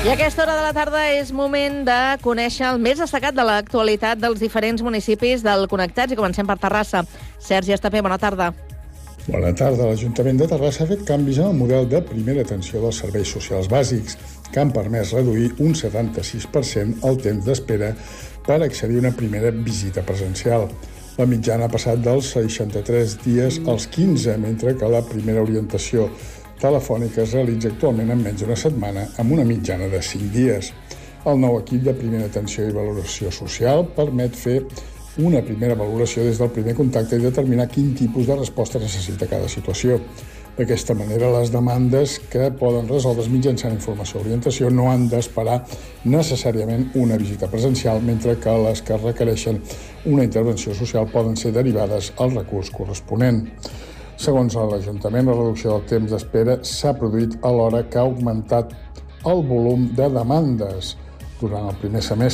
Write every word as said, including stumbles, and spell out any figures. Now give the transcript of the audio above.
I a aquesta hora de la tarda és moment de conèixer el més destacat de l'actualitat dels diferents municipis del Connectats i comencem per Terrassa. Sergi Estapé, bona tarda. Bona tarda. L'Ajuntament de Terrassa ha fet canvis en el model de primera atenció dels serveis socials bàsics, que han permès reduir un setanta-sis per cent el temps d'espera per accedir a una primera visita presencial. La mitjana ha passat dels seixanta-tres dies als quinze, mentre que la primera orientació telefònica es realitza actualment en menys d'una setmana, amb una mitjana de cinc dies. El nou equip de primera atenció i valoració social permet fer una primera valoració des del primer contacte i determinar quin tipus de resposta necessita cada situació. D'aquesta manera, les demandes que poden resoldre's mitjançant informació o orientació no han d'esperar necessàriament una visita presencial, mentre que les que requereixen una intervenció social poden ser derivades al recurs corresponent. Segons l'Ajuntament, la reducció del temps d'espera s'ha produït alhora que ha augmentat el volum de demandes. Durant el primer semestre